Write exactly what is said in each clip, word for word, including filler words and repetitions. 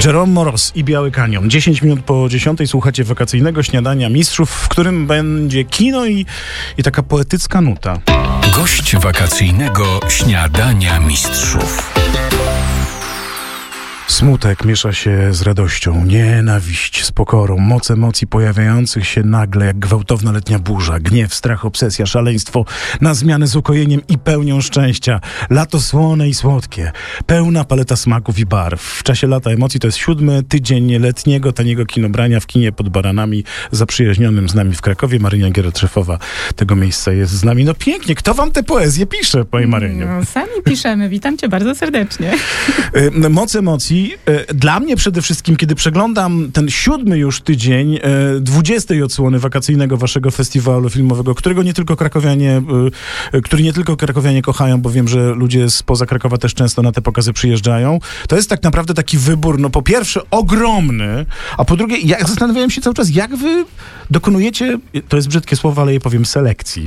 Jerome Moroz i Biały Kanion. dziesięć minut po dziesiątej słuchacie wakacyjnego śniadania mistrzów, w którym będzie kino i, i taka poetycka nuta. Gość wakacyjnego śniadania mistrzów. Smutek miesza się z radością, nienawiść z pokorą, moc emocji pojawiających się nagle jak gwałtowna letnia burza, gniew, strach, obsesja, szaleństwo na zmianę z ukojeniem i pełnią szczęścia. Lato słone i słodkie, pełna paleta smaków i barw. W czasie lata emocji to jest siódmy tydzień letniego, taniego kinobrania w kinie pod Baranami, zaprzyjaźnionym z nami w Krakowie. Marynia Giertrzefowa tego miejsca jest z nami. No pięknie, kto wam te poezje pisze, pani Maryniu? No, sami piszemy, witam cię bardzo serdecznie. Moc emocji. Dla mnie przede wszystkim, kiedy przeglądam ten siódmy już tydzień dwudziestej odsłony wakacyjnego waszego festiwalu filmowego, którego nie tylko krakowianie, który nie tylko krakowianie kochają, bo wiem, że ludzie spoza Krakowa też często na te pokazy przyjeżdżają, to jest tak naprawdę taki wybór, no po pierwsze ogromny, a po drugie, ja zastanawiałem się cały czas, jak wy dokonujecie, to jest brzydkie słowo, ale je powiem, selekcji.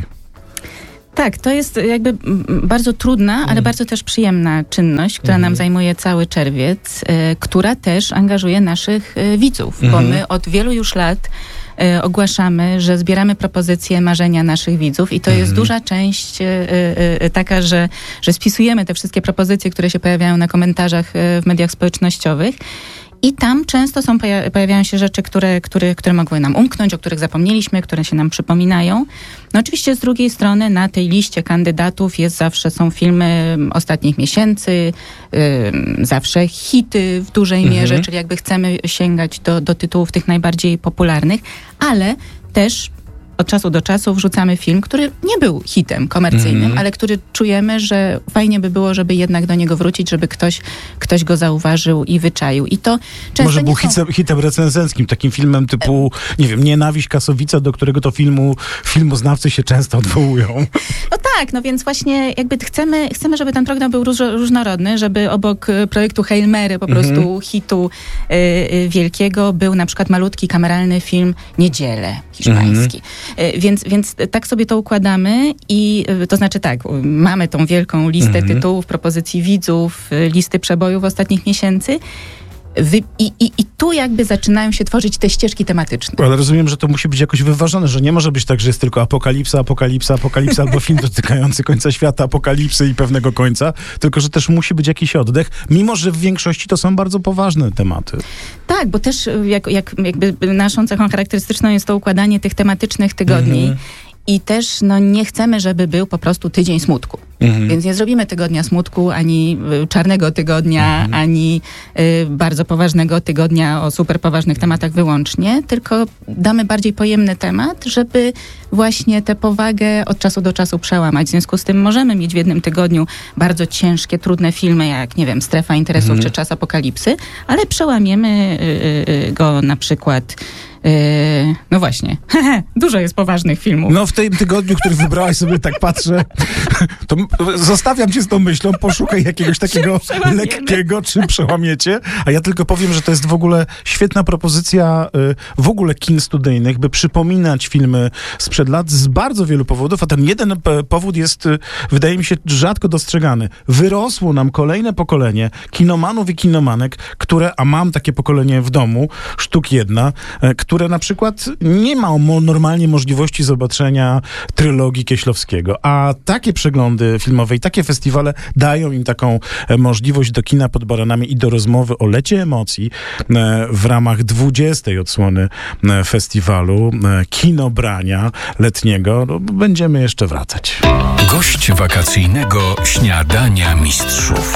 Tak, to jest jakby bardzo trudna, ale mm. bardzo też przyjemna czynność, która mm. nam zajmuje cały czerwiec, y, która też angażuje naszych y, widzów, mm. bo my od wielu już lat y, ogłaszamy, że zbieramy propozycje, marzenia naszych widzów i to mm. jest duża część y, y, y, taka, że, że spisujemy te wszystkie propozycje, które się pojawiają na komentarzach y, w mediach społecznościowych. I tam często są, pojawiają się rzeczy, które, które, które mogły nam umknąć, o których zapomnieliśmy, które się nam przypominają. No oczywiście z drugiej strony na tej liście kandydatów jest zawsze, są filmy ostatnich miesięcy, yy, zawsze hity w dużej mhm. mierze, czyli jakby chcemy sięgać do, do tytułów tych najbardziej popularnych, ale też od czasu do czasu wrzucamy film, który nie był hitem komercyjnym, mm. ale który czujemy, że fajnie by było, żeby jednak do niego wrócić, żeby ktoś, ktoś go zauważył i wyczaił. I to często Może był są... hitem, hitem recenzenckim, takim filmem typu, nie wiem, Nienawiść Kasowica, do którego to filmu filmoznawcy się często odwołują. No tak, no więc właśnie jakby chcemy, chcemy żeby ten program był róż, różnorodny, żeby obok projektu Hail Mary, po prostu mm. hitu y, y, wielkiego, był na przykład malutki, kameralny film Niedzielę hiszpański. Mm. Więc, więc tak sobie to układamy i to znaczy tak, mamy tą wielką listę mhm. tytułów, propozycji widzów, listy przebojów ostatnich miesięcy. Wy, i, i, I tu jakby zaczynają się tworzyć te ścieżki tematyczne. Ale rozumiem, że to musi być jakoś wyważone, że nie może być tak, że jest tylko apokalipsa, apokalipsa, apokalipsa, albo film dotykający końca świata, apokalipsy i pewnego końca, tylko że też musi być jakiś oddech, mimo że w większości to są bardzo poważne tematy. Tak, bo też jak, jak, jakby naszą cechą charakterystyczną jest to układanie tych tematycznych tygodni. Mhm. I też no, nie chcemy, żeby był po prostu tydzień smutku. Mhm. Więc nie zrobimy tygodnia smutku, ani y, czarnego tygodnia, mhm. ani y, bardzo poważnego tygodnia o super poważnych tematach wyłącznie, tylko damy bardziej pojemny temat, żeby właśnie tę powagę od czasu do czasu przełamać. W związku z tym możemy mieć w jednym tygodniu bardzo ciężkie, trudne filmy, jak nie wiem, Strefa Interesów mhm. czy Czas Apokalipsy, ale przełamiemy y, y, go na przykład Yy, no właśnie, dużo jest poważnych filmów. No w tym tygodniu, który wybrałaś, sobie tak patrzę, to zostawiam cię z tą myślą, poszukaj jakiegoś takiego lekkiego, czym przełamiecie, a ja tylko powiem, że to jest w ogóle świetna propozycja y, w ogóle kin studyjnych, by przypominać filmy sprzed lat z bardzo wielu powodów, a ten jeden p- powód jest, y, wydaje mi się, rzadko dostrzegany. Wyrosło nam kolejne pokolenie kinomanów i kinomanek, które, a mam takie pokolenie w domu, sztuk jedna, y, które które na przykład nie ma mo- normalnie możliwości zobaczenia trylogii Kieślowskiego, a takie przeglądy filmowe i takie festiwale dają im taką e, możliwość do kina pod Baranami i do rozmowy o lecie emocji e, w ramach dwudziestej odsłony e, festiwalu e, kinobrania letniego. No, będziemy jeszcze wracać. Gość wakacyjnego śniadania mistrzów.